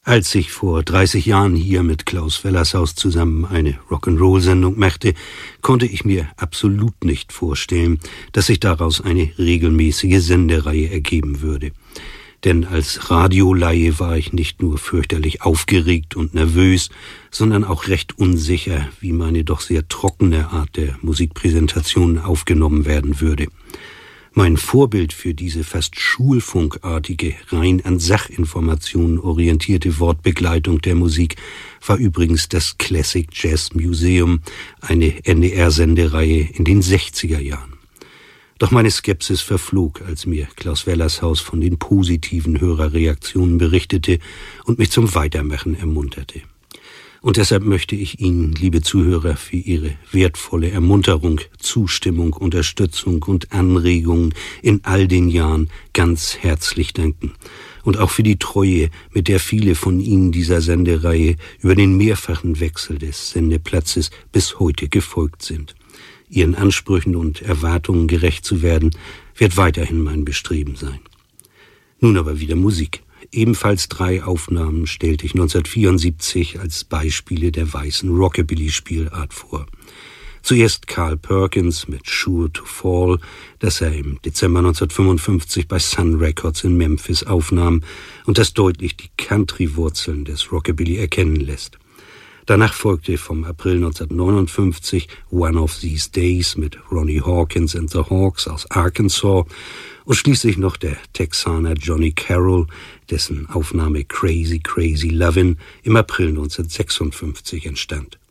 Als ich vor 30 Jahren hier mit Klaus Wellershaus zusammen eine Rock'n'Roll-Sendung machte, konnte ich mir absolut nicht vorstellen, dass sich daraus eine regelmäßige Sendereihe ergeben würde. Denn als Radiolaie war ich nicht nur fürchterlich aufgeregt und nervös, sondern auch recht unsicher, wie meine doch sehr trockene Art der Musikpräsentation aufgenommen werden würde. Mein Vorbild für diese fast schulfunkartige, rein an Sachinformationen orientierte Wortbegleitung der Musik war übrigens das Classic Jazz Museum, eine NDR-Sendereihe in den 60er Jahren. Doch meine Skepsis verflog, als mir Klaus Wellershaus von den positiven Hörerreaktionen berichtete und mich zum Weitermachen ermunterte. Und deshalb möchte ich Ihnen, liebe Zuhörer, für Ihre wertvolle Ermunterung, Zustimmung, Unterstützung und Anregungen in all den Jahren ganz herzlich danken. Und auch für die Treue, mit der viele von Ihnen dieser Sendereihe über den mehrfachen Wechsel des Sendeplatzes bis heute gefolgt sind. Ihren Ansprüchen und Erwartungen gerecht zu werden, wird weiterhin mein Bestreben sein. Nun aber wieder Musik. Ebenfalls 3 Aufnahmen stellte ich 1974 als Beispiele der weißen Rockabilly-Spielart vor. Zuerst Carl Perkins mit Sure to Fall, das er im Dezember 1955 bei Sun Records in Memphis aufnahm und das deutlich die Country-Wurzeln des Rockabilly erkennen lässt. Danach folgte vom April 1959 One of These Days mit Ronnie Hawkins and the Hawks aus Arkansas und schließlich noch der Texaner Johnny Carroll, dessen Aufnahme Crazy Crazy Lovin' im April 1956 entstand.